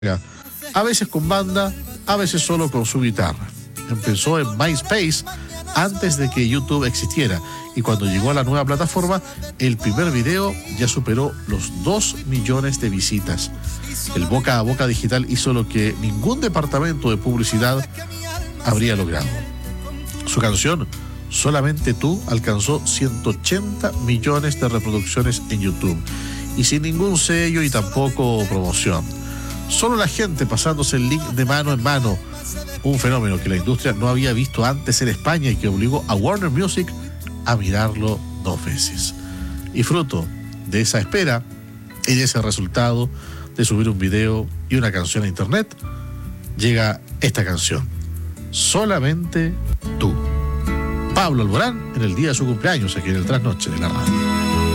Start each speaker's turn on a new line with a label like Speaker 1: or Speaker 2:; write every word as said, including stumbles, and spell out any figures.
Speaker 1: a veces con banda, a veces solo con su guitarra. Empezó en MySpace antes de que YouTube existiera, y cuando llegó a la nueva plataforma, el primer video ya superó los dos millones de visitas. El boca a boca digital hizo lo que ningún departamento de publicidad habría logrado. Su canción, Solamente Tú, alcanzó ciento ochenta millones de reproducciones en YouTube, y sin ningún sello y tampoco promoción. Solo la gente pasándose el link de mano en mano, un fenómeno que la industria no había visto antes en España y que obligó a Warner Music a mirarlo dos veces. Y fruto de esa espera y de ese resultado de subir un video y una canción a internet, llega esta canción, Solamente Tú. Pablo Alborán, en el día de su cumpleaños, aquí en el Trasnoche de la Radio.